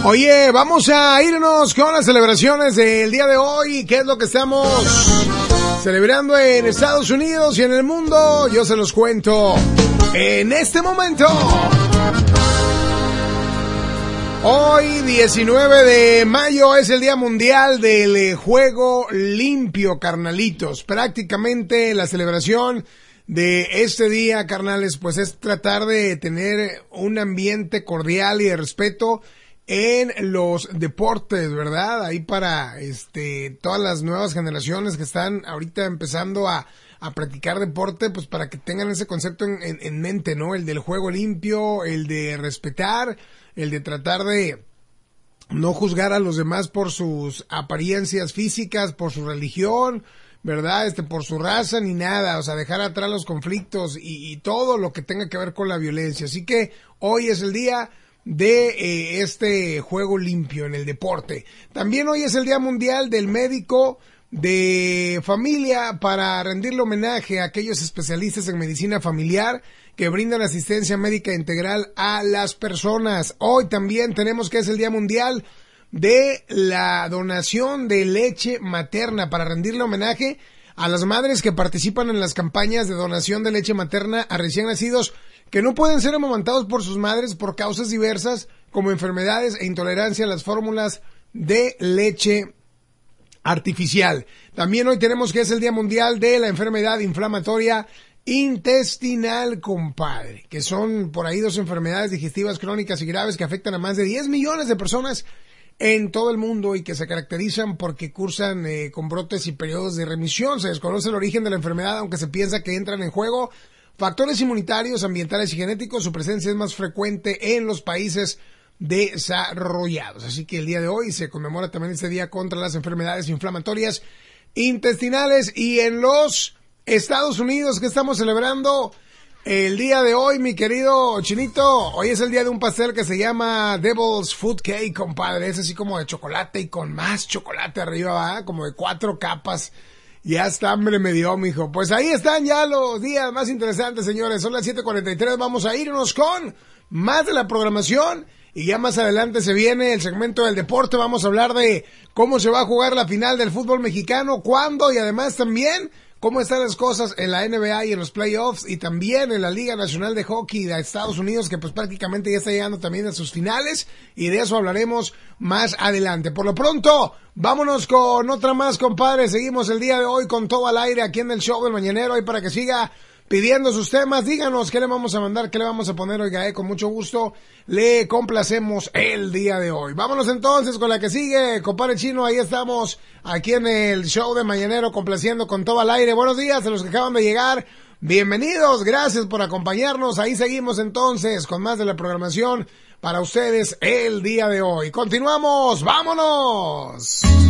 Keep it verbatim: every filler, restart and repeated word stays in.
Oye, vamos a irnos con las celebraciones del día de hoy. ¿Qué es lo que estamos celebrando en Estados Unidos y en el mundo? Yo se los cuento en este momento. Hoy, diecinueve de mayo, es el Día Mundial del Juego Limpio, carnalitos. Prácticamente la celebración de este día, carnales, pues es tratar de tener un ambiente cordial y de respeto en los deportes, ¿verdad? Ahí para este todas las nuevas generaciones que están ahorita empezando a, a practicar deporte, pues para que tengan ese concepto en, en, en mente, ¿no? El del juego limpio, el de respetar, el de tratar de no juzgar a los demás por sus apariencias físicas, por su religión, ¿verdad? Este, por su raza ni nada, o sea, dejar atrás los conflictos y, y todo lo que tenga que ver con la violencia. Así que hoy es el día de eh, este juego limpio en el deporte. También hoy es el Día Mundial del Médico de Familia, para rendirle homenaje a aquellos especialistas en medicina familiar que brindan asistencia médica integral a las personas. Hoy también tenemos que es el Día Mundial de la donación de leche materna, para rendirle homenaje a las madres que participan en las campañas de donación de leche materna a recién nacidos que no pueden ser amamantados por sus madres por causas diversas como enfermedades e intolerancia a las fórmulas de leche artificial. También hoy tenemos que es el Día Mundial de la Enfermedad Inflamatoria Intestinal, compadre, que son por ahí dos enfermedades digestivas crónicas y graves que afectan a más de diez millones de personas en todo el mundo y que se caracterizan porque cursan eh, con brotes y periodos de remisión. Se desconoce el origen de la enfermedad, aunque se piensa que entran en juego factores inmunitarios, ambientales y genéticos. Su presencia es más frecuente en los países desarrollados. Así que el día de hoy se conmemora también este día contra las enfermedades inflamatorias intestinales. Y en los Estados Unidos, ¿qué estamos celebrando el día de hoy, mi querido Chinito? Hoy es el día de un pastel que se llama Devil's Food Cake, compadre. Es así como de chocolate y con más chocolate arriba, ¿va? Como de cuatro capas. Ya hasta hambre me dio, mijo. Pues ahí están ya los días más interesantes, señores. Son las siete cuarenta y tres. Vamos a irnos con más de la programación. Y ya más adelante se viene el segmento del deporte. Vamos a hablar de cómo se va a jugar la final del fútbol mexicano, cuándo, y además también cómo están las cosas en la N B A y en los playoffs, y también en la Liga Nacional de Hockey de Estados Unidos, que pues prácticamente ya está llegando también a sus finales, y de eso hablaremos más adelante. Por lo pronto, vámonos con otra más, compadre. Seguimos el día de hoy con todo al aire aquí en el show del Mañanero, y para que siga pidiendo sus temas, díganos qué le vamos a mandar, qué le vamos a poner, oiga, eh, con mucho gusto le complacemos el día de hoy. Vámonos entonces con la que sigue, compadre Chino. Ahí estamos aquí en el show de Mañanero complaciendo con todo al aire. Buenos días a los que acaban de llegar, bienvenidos, gracias por acompañarnos. Ahí seguimos entonces con más de la programación para ustedes el día de hoy. Continuamos, vámonos.